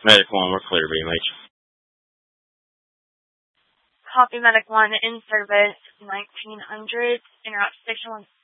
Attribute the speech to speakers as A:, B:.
A: Medic 1, we're clear, BMH.
B: Copy, Medic 1, in service, 1900, interrupt station 1.